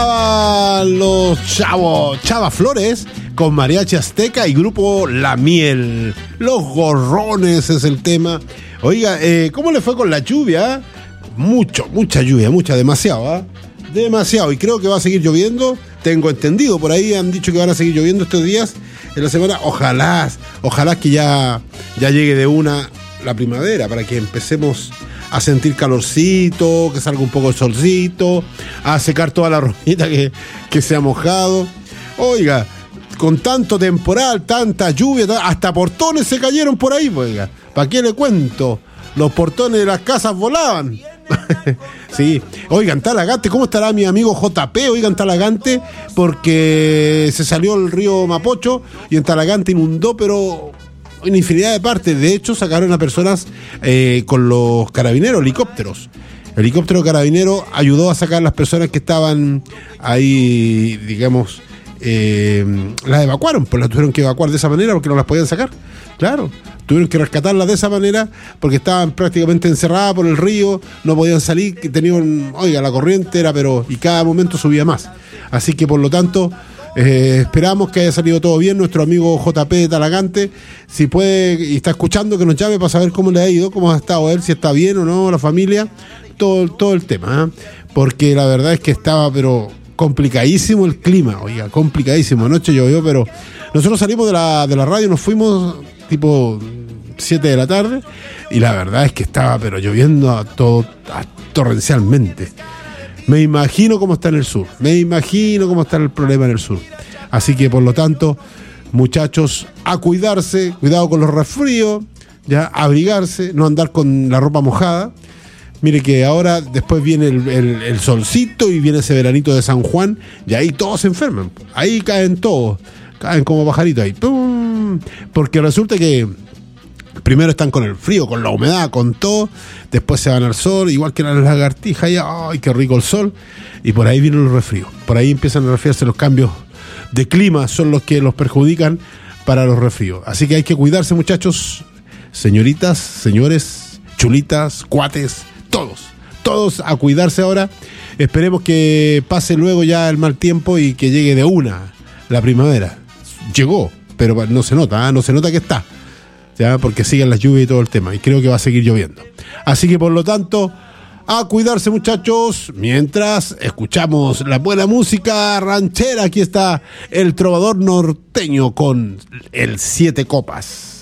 Sonaban los Chava Flores con Mariachi Azteca y grupo La Miel. Los gorrones es el tema. Oiga, ¿cómo le fue con la lluvia? Mucha lluvia, demasiado, ¿eh? Demasiado, y creo que va a seguir lloviendo. Tengo entendido, por ahí han dicho que van a seguir lloviendo estos días en la semana. Ojalá que ya llegue de una la primavera para que empecemos a sentir calorcito, que salga un poco el solcito, a secar toda la ropita que se ha mojado. Oiga, con tanto temporal, tanta lluvia, hasta portones se cayeron por ahí, oiga. ¿Para qué le cuento? Los portones de las casas volaban. Sí. Oigan, Talagante, ¿cómo estará mi amigo JP? Oigan, Talagante, porque se salió el río Mapocho y en Talagante inundó, pero en infinidad de partes. De hecho, sacaron a personas con los carabineros, helicópteros. El helicóptero carabinero ayudó a sacar a las personas que estaban ahí, digamos, las evacuaron, pues las tuvieron que evacuar de esa manera porque no las podían sacar. Claro, tuvieron que rescatarlas de esa manera porque estaban prácticamente encerradas por el río, no podían salir, tenían, oiga, la corriente era, y cada momento subía más. Así que por lo tanto, esperamos que haya salido todo bien. Nuestro amigo JP de Talagante, si puede y está escuchando, que nos llame para saber cómo le ha ido, cómo ha estado él, si está bien o no, la familia, todo el tema, ¿eh? Porque la verdad es que estaba, pero complicadísimo el clima, oiga, complicadísimo. Anoche llovió, pero nosotros salimos de la radio, nos fuimos tipo 7 de la tarde y la verdad es que estaba pero lloviendo torrencialmente. Me imagino cómo está en el sur, me imagino cómo está el problema en el sur. Así que por lo tanto, muchachos, a cuidarse, cuidado con los resfríos, ya, abrigarse, no andar con la ropa mojada. Mire que ahora después viene el solcito y viene ese veranito de San Juan y ahí todos se enferman, ahí caen todos, caen como pajaritos ahí, ¡pum! Porque resulta que primero están con el frío, con la humedad, con todo, después se van al sol, igual que las lagartijas, y ¡ay, qué rico el sol! Y por ahí vienen los resfríos, por ahí empiezan a resfriarse. Los cambios de clima son los que los perjudican para los resfríos. Así que hay que cuidarse, muchachos, señoritas, señores, chulitas, cuates, todos a cuidarse ahora. Esperemos que pase luego ya el mal tiempo y que llegue de una la primavera. Llegó, pero no se nota, no se nota que está, ya, porque siguen las lluvias y todo el tema, y creo que va a seguir lloviendo. Así que por lo tanto, a cuidarse, muchachos, mientras escuchamos la buena música ranchera. Aquí está el trovador norteño con el 7 Copas.